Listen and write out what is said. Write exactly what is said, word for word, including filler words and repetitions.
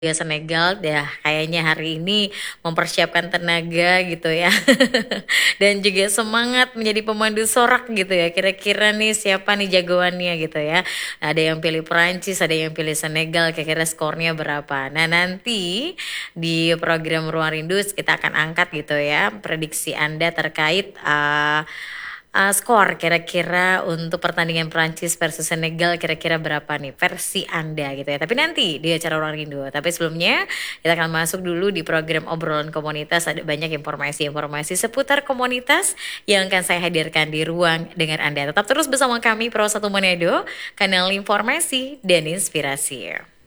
Ya Senegal dah kayaknya hari ini mempersiapkan tenaga gitu ya. Dan juga semangat menjadi pemandu sorak gitu ya. Kira-kira nih siapa nih jagoannya gitu ya. Ada yang pilih Perancis, ada yang pilih Senegal, kira-kira skornya berapa. Nah nanti di program Ruang Rindu kita akan angkat gitu ya prediksi Anda terkait uh, uh, skor kira-kira untuk pertandingan Prancis versus Senegal kira-kira berapa nih versi Anda gitu ya. Tapi nanti di acara Ruang Rindu. Tapi sebelumnya kita akan masuk dulu di program obrolan komunitas. Ada banyak informasi-informasi seputar komunitas yang akan saya hadirkan di ruang dengan Anda. Tetap terus bersama kami Pro satu Manado, kanal informasi dan inspirasi.